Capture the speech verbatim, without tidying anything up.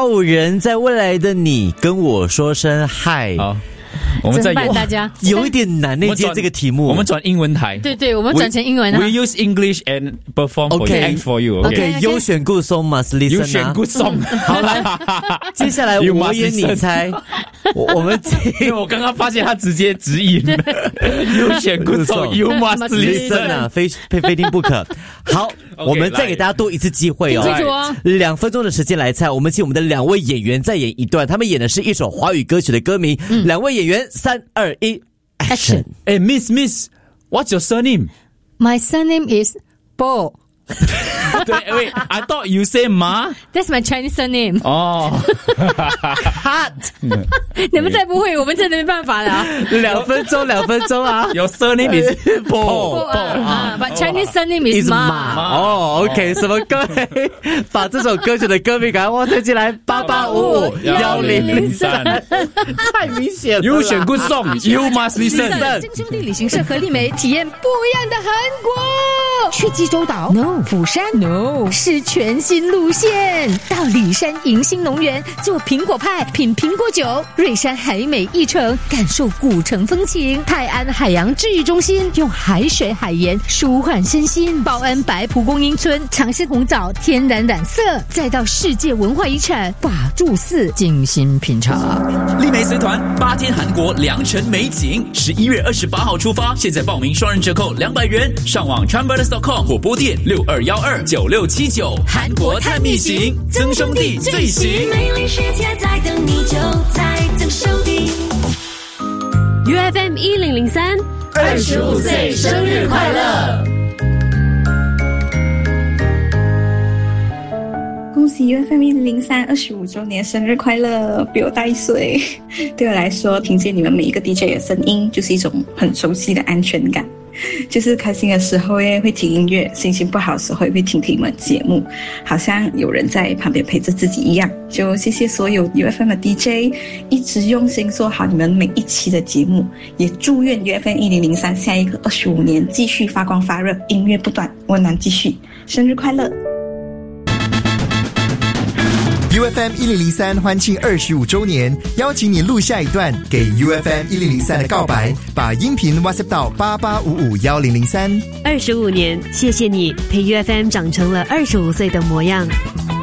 要人在未来的你跟我说声嗨。 好，我们再怎么办大家有一点难那接这个题目， 我们转英文台。 对对，我们转成英文啊。 We use English and perform for you, act for you. OK， 优选 good song must listen 啊。 优选 good song。 好来，接下来我演你猜。我我们因为我刚刚发现他直接直译。优选 good song, you must listen 啊，非非非听不可。好，我们再给大家多一次机会哦， 听清楚哦， 两分钟的时间来猜。我们请我们的两位演员再演一段，他们演的是一首华语歌曲的歌名。嗯、两位演员，三二一 ，Action！ 哎 ，Miss Miss， What's your surname? My surname is Bo. 对 ，Wait, I thought you say Ma. That's my Chinese surname. 哦 ，Cut！ 你们再不会，我们真的没办法了。 两分钟，两分钟啊 ！Your surname is Bo. But Chinese surname is Ma. 哦 ，OK， 什么歌？把这首歌曲的歌名赶快挖出进来，八八五五幺零零三。太明显了。 优选 good song, you must listen。 京兄弟旅行社和丽梅体验不一样的韩国，去济州岛 ，No， 釜山 ，No， 是全新路线，到骊山迎新农园做苹果派，品苹果酒，瑞山海美一城感受古城风情，泰安海洋治愈中心用海水海盐舒缓身心，报恩白蒲公英村尝试红枣天然染色，再到世界文化遗产法住寺精心品尝。 丽梅随团八天韩国良辰美景，十一月二十八号出发，现在报名双人折扣两百元，上网 Travellers dot com 或拨电六二幺二九六七九，韩国探秘行，曾兄弟最行， 美丽世界在等你，就在曾兄弟。 U F M 一零零三， 二十五岁生日快乐！ 恭喜 U F M 一零零三二十五周年生日快乐！比我大一岁，对我来说，听见你们每一个 D J 的声音，就是一种很熟悉的安全感。就是开心的时候耶会听音乐，心情不好的时候也会听听你们节目，好像有人在旁边陪着自己一样。就谢谢所有 U F M 的 D J 一直用心做好你们每一期的节目，也祝愿 U F M 一零零三下一个二十五年继续发光发热，音乐不断，温暖继续，生日快乐 ！U F M 一零零三欢庆二十五周年，邀请你录下一段给 U F M 一零零三的告白，把音频 WhatsApp 到八八五五幺零零三。 二十五年，谢谢你陪 U F M 长成了二十五岁的模样。